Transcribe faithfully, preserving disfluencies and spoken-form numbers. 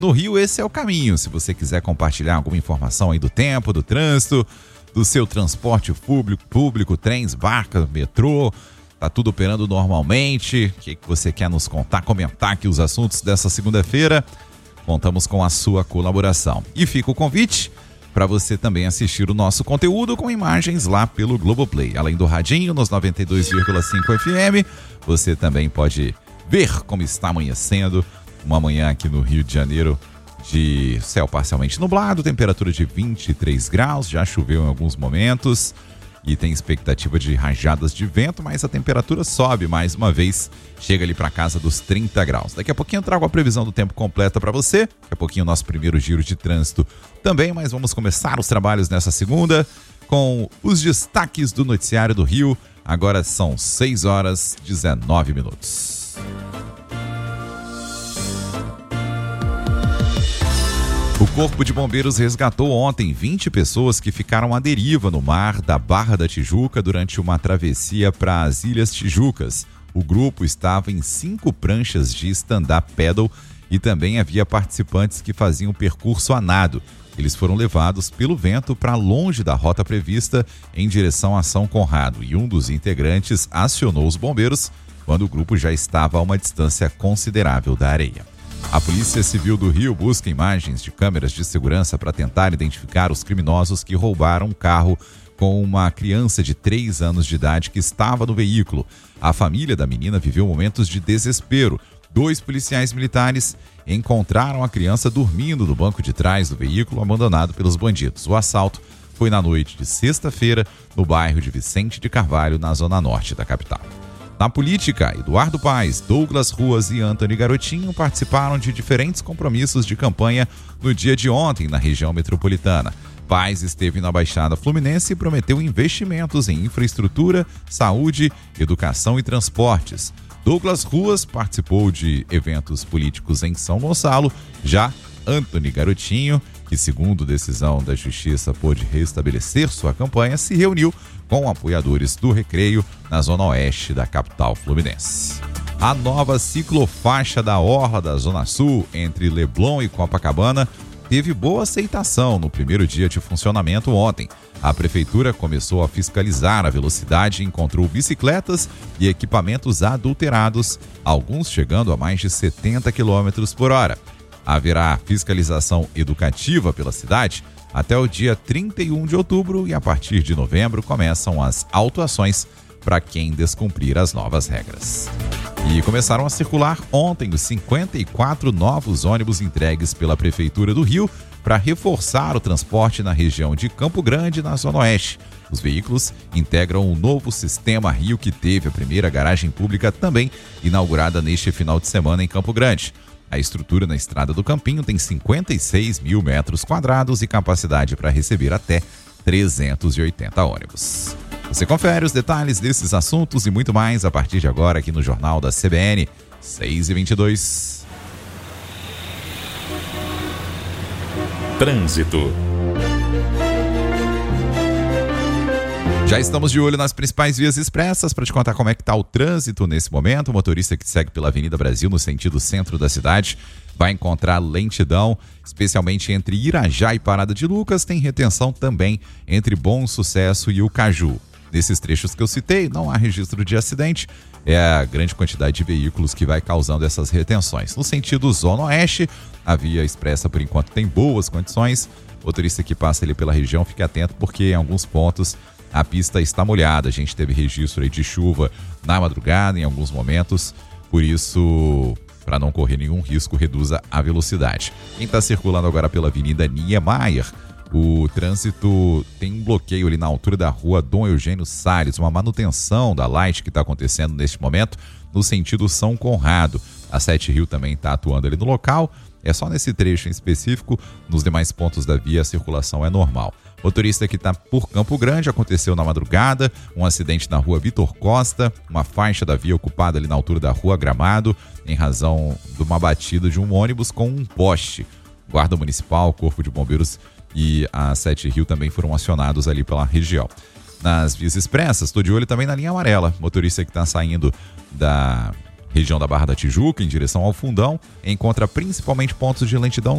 No Rio, esse é o caminho. Se você quiser compartilhar alguma informação aí do tempo, do trânsito, do seu transporte público, público trens, barcas, metrô, tá tudo operando normalmente. O que, que você quer nos contar, comentar aqui os assuntos dessa segunda-feira? Contamos com a sua colaboração. E fica o convite para você também assistir o nosso conteúdo com imagens lá pelo Globoplay. Além do radinho nos noventa e dois vírgula cinco F M, você também pode ver como está amanhecendo uma manhã aqui no Rio de Janeiro, de céu parcialmente nublado, temperatura de vinte e três graus, já choveu em alguns momentos e tem expectativa de rajadas de vento, mas a temperatura sobe mais uma vez, chega ali para casa dos trinta graus. Daqui a pouquinho eu trago a previsão do tempo completa para você, daqui a pouquinho o nosso primeiro giro de trânsito também, mas vamos começar os trabalhos nessa segunda com os destaques do Noticiário do Rio. Agora são seis horas e dezenove minutos. O Corpo de Bombeiros resgatou ontem vinte pessoas que ficaram à deriva no mar da Barra da Tijuca durante uma travessia para as Ilhas Tijucas. O grupo estava em cinco pranchas de stand-up paddle e também havia participantes que faziam o percurso a nado. Eles foram levados pelo vento para longe da rota prevista em direção a São Conrado e um dos integrantes acionou os bombeiros quando o grupo já estava a uma distância considerável da areia. A Polícia Civil do Rio busca imagens de câmeras de segurança para tentar identificar os criminosos que roubaram um carro com uma criança de três anos de idade que estava no veículo. A família da menina viveu momentos de desespero. Dois policiais militares encontraram a criança dormindo no banco de trás do veículo abandonado pelos bandidos. O assalto foi na noite de sexta-feira no bairro de Vicente de Carvalho, na zona norte da capital. Na política, Eduardo Paes, Douglas Ruas e Antony Garotinho participaram de diferentes compromissos de campanha no dia de ontem na região metropolitana. Paes esteve na Baixada Fluminense e prometeu investimentos em infraestrutura, saúde, educação e transportes. Douglas Ruas participou de eventos políticos em São Gonçalo. Já Antony Garotinho, que segundo decisão da Justiça pôde restabelecer sua campanha, se reuniu com apoiadores do Recreio na zona oeste da capital fluminense. A nova ciclofaixa da Orla da Zona Sul, entre Leblon e Copacabana, teve boa aceitação no primeiro dia de funcionamento ontem. A prefeitura começou a fiscalizar a velocidade e encontrou bicicletas e equipamentos adulterados, alguns chegando a mais de setenta quilômetros por hora. Haverá fiscalização educativa pela cidade até o dia trinta e um de outubro e a partir de novembro começam as autuações para quem descumprir as novas regras. E começaram a circular ontem os cinquenta e quatro novos ônibus entregues pela Prefeitura do Rio para reforçar o transporte na região de Campo Grande, na Zona Oeste. Os veículos integram um novo sistema Rio que teve a primeira garagem pública também inaugurada neste final de semana em Campo Grande. A estrutura na Estrada do Campinho tem cinquenta e seis mil metros quadrados e capacidade para receber até trezentos e oitenta ônibus. Você confere os detalhes desses assuntos e muito mais a partir de agora aqui no Jornal da C B N, seis e vinte e dois. Trânsito. Já estamos de olho nas principais vias expressas para te contar como é que está o trânsito nesse momento. O motorista que segue pela Avenida Brasil no sentido centro da cidade vai encontrar lentidão, especialmente entre Irajá e Parada de Lucas. Tem retenção também entre Bom Sucesso e o Caju. Nesses trechos que eu citei, não há registro de acidente. É a grande quantidade de veículos que vai causando essas retenções. No sentido Zona Oeste, a via expressa por enquanto tem boas condições. O motorista que passa ali pela região, fique atento porque em alguns pontos a pista está molhada. A gente teve registro aí de chuva na madrugada em alguns momentos. Por isso, para não correr nenhum risco, reduza a velocidade. Quem está circulando agora pela Avenida Niemeyer, o trânsito tem um bloqueio ali na altura da rua Dom Eugênio Salles, uma manutenção da Light que está acontecendo neste momento no sentido São Conrado. A Sete Rio também está atuando ali no local. É só nesse trecho em específico, nos demais pontos da via a circulação é normal. Motorista que está por Campo Grande, aconteceu na madrugada, um acidente na rua Vitor Costa, uma faixa da via ocupada ali na altura da rua Gramado, em razão de uma batida de um ônibus com um poste. Guarda Municipal, Corpo de Bombeiros e a Sete Rio também foram acionados ali pela região. Nas vias expressas, estou de olho também na linha amarela. Motorista que está saindo da Região da Barra da Tijuca, em direção ao Fundão, encontra principalmente pontos de lentidão